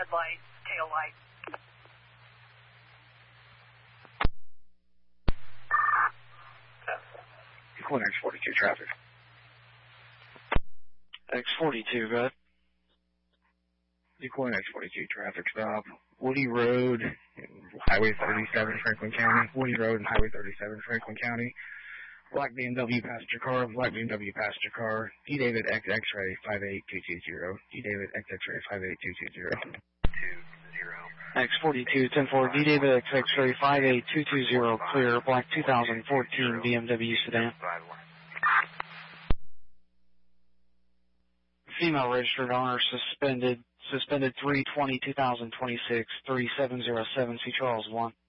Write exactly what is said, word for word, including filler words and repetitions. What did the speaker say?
red light, tail light. One X forty-two traffic. X forty-two, go ahead. One X forty-two traffic stop. Woody Road, Highway thirty-seven, Franklin County. Woody Road and Highway thirty-seven, Franklin County. Black B M W passenger car, black B M W passenger car. D David X X-ray five eight two two zero. D David X X-ray five eight two two zero. Two zero. X forty-two, ten four, D David X X-ray five eight two two zero, clear, black two thousand fourteen B M W sedan. Female registered owner suspended, suspended three twenty two thousand twenty-six, thirty-seven oh seven, C Charles one.